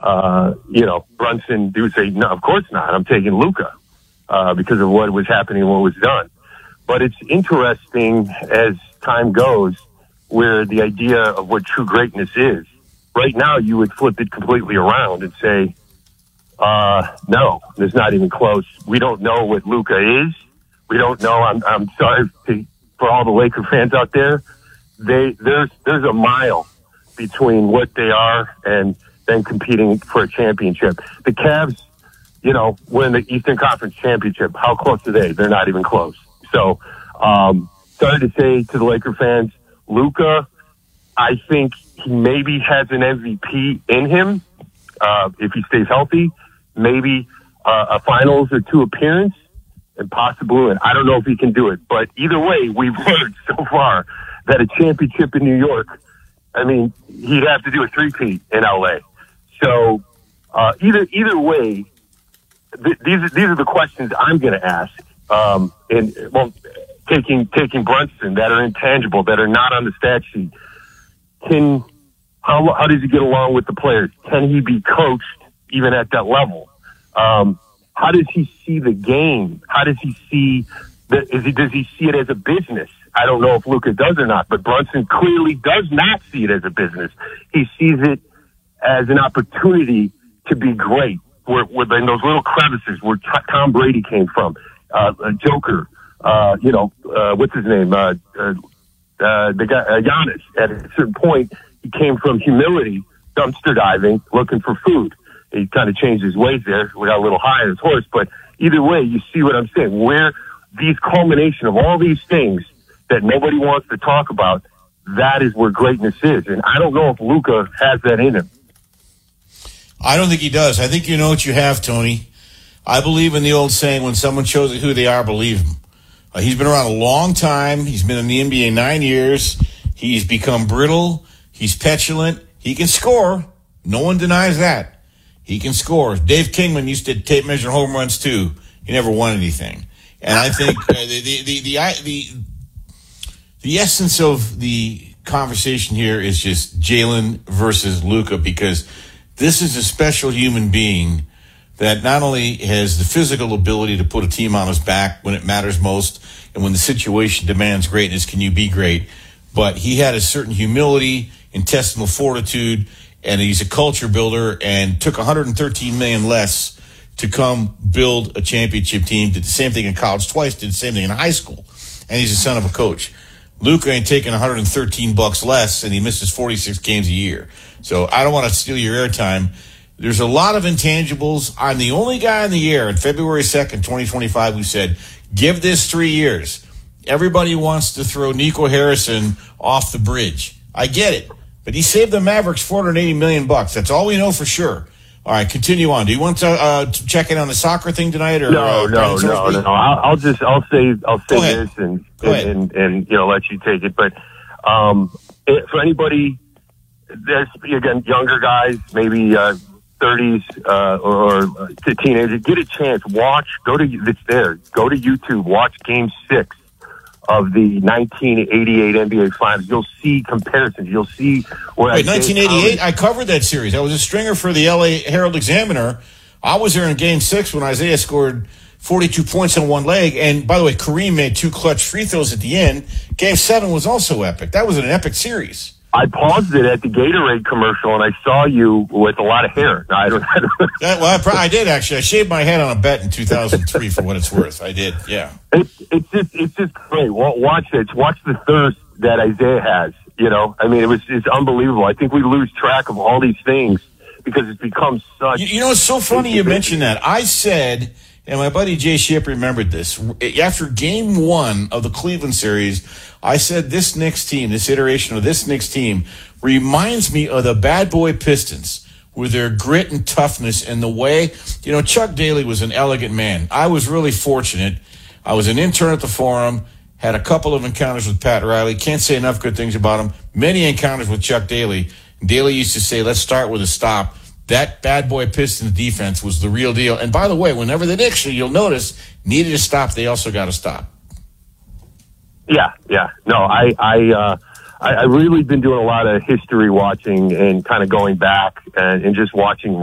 Brunson do say, no, of course not. I'm taking Luka because of what was happening, what was done. But it's interesting as time goes where the idea of what true greatness is. Right now, you would flip it completely around and say, no, there's not even close. We don't know what Luka is. We don't know. I'm sorry for all the Laker fans out there. There's a mile between what they are and then competing for a championship. The Cavs, win the Eastern Conference Championship. How close are they? They're not even close. So, sorry to say to the Laker fans, Luka, I think he maybe has an MVP in him if he stays healthy. Maybe a finals or two appearance and possibly, and I don't know if he can do it. But either way, we've learned so far that a championship in New York, I mean, he'd have to do a three-peat in L.A. So either way, these are the questions I'm going to ask. Taking Brunson that are intangible, that are not on the stat sheet. How does he get along with the players? Can he be coached even at that level? How does he see the game? How does he see does he see it as a business? I don't know if Luka does or not, but Brunson clearly does not see it as a business. He sees it as an opportunity to be great. Where in those little crevices where Tom Brady came from, Joker, what's his name? The guy, Giannis. At a certain point, he came from humility, dumpster diving, looking for food. He kind of changed his ways there. We got a little high on his horse, but either way, you see what I'm saying. Where these culmination of all these things that nobody wants to talk about, that is where greatness is. And I don't know if Luka has that in him. I don't think he does. I think you know what you have, Tony. I believe in the old saying, when someone shows who they are, believe him. He's been around a long time. He's been in the NBA 9 years. He's become brittle. He's petulant. He can score. No one denies that. He can score. Dave Kingman used to tape measure home runs too. He never won anything. And I think the essence of the conversation here is just Jalen versus Luka, because this is a special human being that not only has the physical ability to put a team on his back when it matters most and when the situation demands greatness, can you be great, but he had a certain humility, intestinal fortitude, and he's a culture builder and took $113 million less to come build a championship team. Did the same thing in college twice, did the same thing in high school, and he's the son of a coach. Luka ain't taking $113 less, and he misses 46 games a year. So I don't want to steal your airtime. There's a lot of intangibles. I'm the only guy in the air on February 2nd, 2025, who said, give this 3 years. Everybody wants to throw Nico Harrison off the bridge. I get it. But he saved the Mavericks $480 million. That's all we know for sure. All right, continue on. Do you want to check in on the soccer thing tonight? Or No. I'll say this and let you take it. But for anybody, there's again younger guys, maybe 30s or teenagers, get a chance. Go to YouTube. Watch Game 6 of the 1988 NBA Finals. You'll see comparisons. You'll see where. Wait, 1988? I covered that series. I was a stringer for the LA Herald Examiner. I was there in Game 6 when Isaiah scored 42 points on one leg. And by the way, Kareem made 2 clutch free throws at the end. Game 7 was also epic. That was an epic series. I paused it at the Gatorade commercial, and I saw you with a lot of hair. No, I did actually. I shaved my head on a bet in 2003 for what it's worth. I did, yeah. It's just great. Watch it. Watch the thirst that Isaiah has. It's unbelievable. I think we lose track of all these things because it's become such. It's so funny you mentioned that. I said, and my buddy Jay Shipp remembered this after Game 1 of the Cleveland series. I said this Knicks team, this iteration of this Knicks team, reminds me of the bad boy Pistons with their grit and toughness and the way, Chuck Daly was an elegant man. I was really fortunate. I was an intern at the Forum, had a couple of encounters with Pat Riley. Can't say enough good things about him. Many encounters with Chuck Daly. Daly used to say, let's start with a stop. That bad boy Pistons defense was the real deal. And by the way, whenever the Knicks, you'll notice, needed a stop, they also got a stop. Yeah. No, I really been doing a lot of history watching and kind of going back and just watching